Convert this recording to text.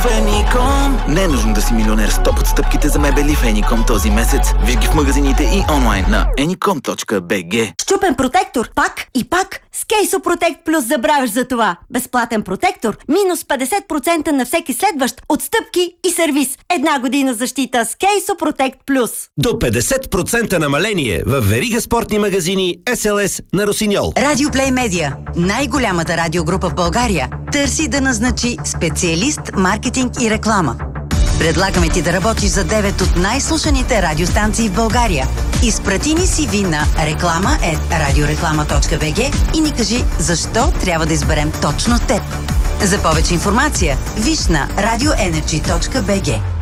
Феником. Не е нужно да си милионер с топ отстъпките за мебели Феником този месец. Виж ги в магазините и онлайн на anycom.bg. Счупен протектор, пак и пак. С Кейсо Протект Плюс забравяш за това. Безплатен протектор, минус 50% на всеки следващ, отстъпки и сервис. 1 година защита с Кейсо Протект Плюс. До 50% намаление в верига спортни магазини SLS на Росиньол. Радио Плей Медиа, най-голямата радиогрупа в България, търси да назначи специалист, маркетинг и реклама. Предлагаме ти да работиш за 9 от най-слушаните радиостанции в България. Изпрати ни CV на reklama@radioreklama.bg и ни кажи защо трябва да изберем точно теб. За повече информация виж на radioenergy.bg.